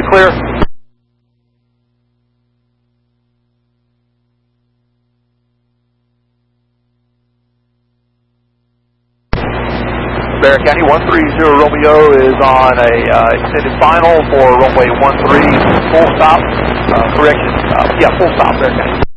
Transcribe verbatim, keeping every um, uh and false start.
clear. Bear County one three zero Romeo is on a uh, extended final for runway one three, full stop, uh, correction, uh, yeah, full stop, Bear County.